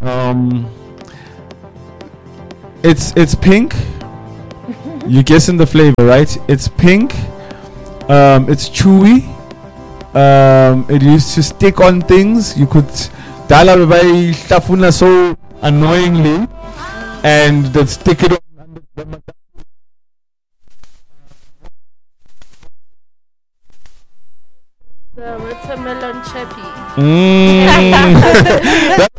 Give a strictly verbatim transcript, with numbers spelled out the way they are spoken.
Um, it's it's pink. You're guessing the flavor, right? It's pink. Um, it's chewy. Um, it used to stick on things. You could dala by stafuna so annoyingly, and then stick it on. The watermelon chappy. Mm. That-